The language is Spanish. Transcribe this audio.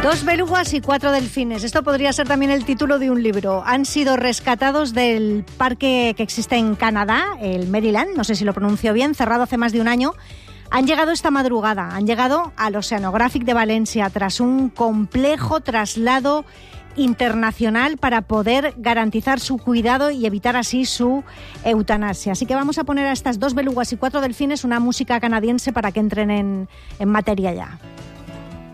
2 belugas y 4 delfines. Esto podría ser también el título de un libro. Han sido rescatados del parque que existe en Canadá, el Maryland, no sé si lo pronuncio bien, cerrado hace más de un año. Han llegado esta madrugada, han llegado al Oceanographic de Valencia tras un complejo traslado internacional para poder garantizar su cuidado y evitar así su eutanasia. Así que vamos a poner a estas 2 belugas y 4 delfines una música canadiense para que entren en materia ya.